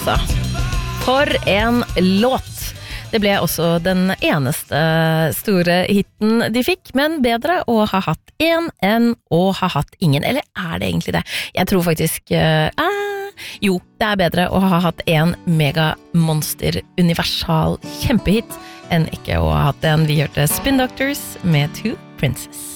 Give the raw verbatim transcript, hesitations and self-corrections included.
altså. For en låt. Det ble også den eneste store hitten de fikk, men bedre å ha hatt en enn å ha hatt ingen. Eller er det egentlig det? Jeg tror faktisk eh, jo, det er bedre å ha hatt en megamonster universal kjempehit enn ikke å ha hatt den. Vi hørte Spin Doctors med Two Princess.